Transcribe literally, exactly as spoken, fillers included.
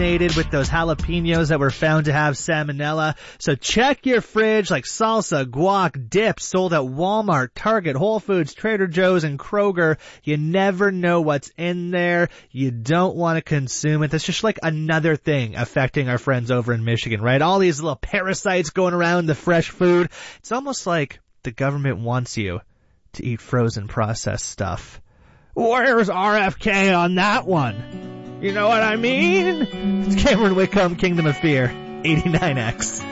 with those jalapenos that were found to have salmonella. So check your fridge, like salsa, guac, dips sold at Walmart, Target, Whole Foods, Trader Joe's, and Kroger. You never know what's in there. You don't want to consume it. That's just like another thing affecting our friends over in Michigan, right? All these little parasites going around the fresh food. It's almost like the government wants you to eat frozen processed stuff. Where's R F K on that one? You know what I mean? It's Cameron Whitcomb, Kingdom of Fear, eighty-nine X.